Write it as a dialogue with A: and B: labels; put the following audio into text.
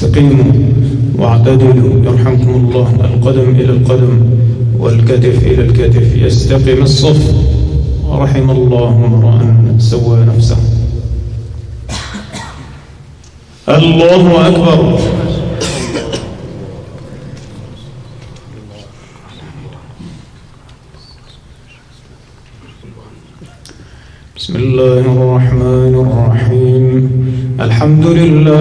A: استقيموا واعتدلوا يرحمكم الله. القدم إلى القدم والكتف إلى الكتف، يستقيم الصف. رحم الله امرأ سوى نفسه. الله أكبر. بسم الله الرحمن الرحيم. الحمد لله